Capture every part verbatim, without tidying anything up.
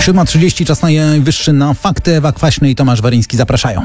siódma trzydzieści, czas najwyższy na fakty. Ewa Kwaśny i Tomasz Waryński zapraszają.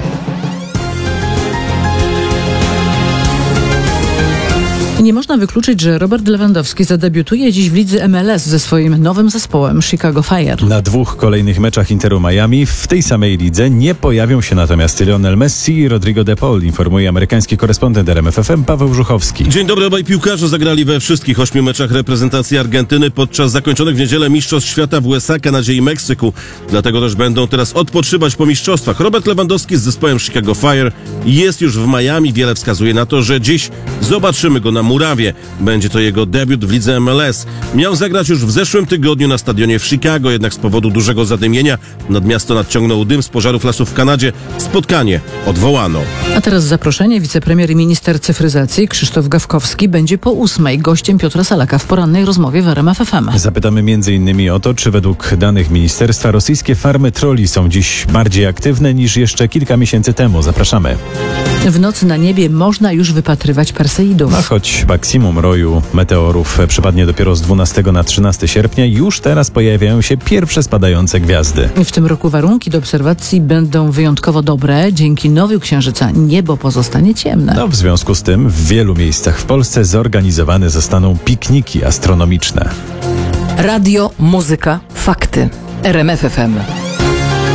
Nie można wykluczyć, że Robert Lewandowski zadebiutuje dziś w lidze M L S ze swoim nowym zespołem Chicago Fire. Na dwóch kolejnych meczach Interu Miami w tej samej lidze nie pojawią się natomiast Lionel Messi i Rodrigo de Paul, informuje amerykański korespondent R M F F M Paweł Żuchowski. Dzień dobry, obaj piłkarze zagrali we wszystkich ośmiu meczach reprezentacji Argentyny podczas zakończonych w niedzielę Mistrzostw Świata w U S A, Kanadzie i Meksyku. Dlatego też będą teraz odpoczywać po mistrzostwach. Robert Lewandowski z zespołem Chicago Fire jest już w Miami. Wiele wskazuje na to, że dziś zobaczymy go na murawie. Będzie to jego debiut w lidze M L S. Miał zagrać już w zeszłym tygodniu na stadionie w Chicago, jednak z powodu dużego zadymienia nad miasto nadciągnął dym z pożarów lasów w Kanadzie. Spotkanie odwołano. A teraz zaproszenie. Wicepremier i minister cyfryzacji Krzysztof Gawkowski będzie po ósmej gościem Piotra Salaka w porannej rozmowie w R M F F M. Zapytamy między innymi o to, czy według danych ministerstwa rosyjskie farmy trolli są dziś bardziej aktywne niż jeszcze kilka miesięcy temu. Zapraszamy. W nocy na niebie można już wypatrywać Perseidów. A choć maksimum roju meteorów przypadnie dopiero z dwunastego na trzynastego sierpnia, już teraz pojawiają się pierwsze spadające gwiazdy. W tym roku warunki do obserwacji będą wyjątkowo dobre. Dzięki nowiu księżyca niebo pozostanie ciemne. No, w związku z tym w wielu miejscach w Polsce zorganizowane zostaną pikniki astronomiczne. Radio, muzyka, fakty. R M F F M.